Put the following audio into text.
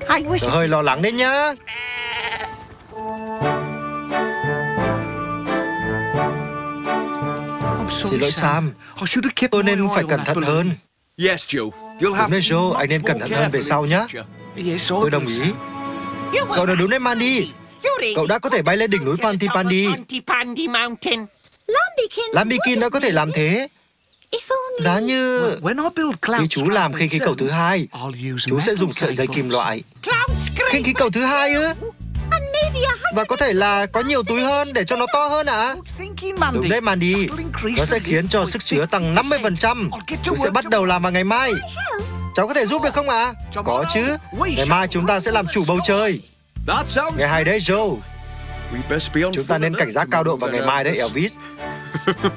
Tôi hơi lo lắng đấy nhá. Xin lỗi Sam, tôi nên phải cẩn thận hơn. Đúng đấy Joe, anh nên cẩn thận hơn về sau nhé. Tôi đồng ý. Cậu nói đúng đấy Mandy. Cậu đã có thể bay lên đỉnh núi Pontypandy. Lambikin đã có thể làm thế. Giá như khi chú làm khinh khí cầu thứ hai, chú sẽ dùng sợi dây kim loại. Khinh khí cầu thứ hai ư? Và có thể là có nhiều túi hơn để cho nó to hơn à? Đúng đấy Mandy. Nó sẽ khiến cho sức chứa tăng 50%. Chú sẽ bắt đầu làm vào ngày mai. Cháu có thể giúp được không ạ? Có chứ. Ngày mai chúng ta sẽ làm chủ bầu trời. Nghe hay đấy Joe. Chúng ta nên cảnh giác cao độ vào ngày mai đấy Elvis.